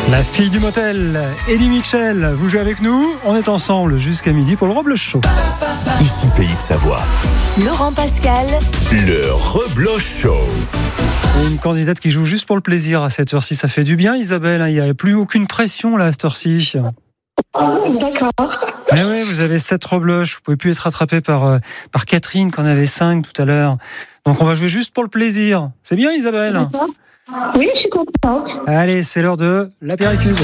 La fille du motel, Eddie Mitchell, vous jouez avec nous. On est ensemble jusqu'à midi pour le Rebloche Show. Ici Pays de Savoie. Laurent Pascal. Le Rebloche Show. Une candidate qui joue juste pour le plaisir à cette heure-ci, ça fait du bien, Isabelle. Il n'y a plus aucune pression là à cette heure-ci. D'accord. Mais oui, vous avez 7 rebloches. Vous pouvez plus être rattrapé par Catherine qui en avait 5 tout à l'heure. Donc on va jouer juste pour le plaisir. C'est bien, Isabelle? Oui, je suis contente. Allez, c'est l'heure de l'apéricube.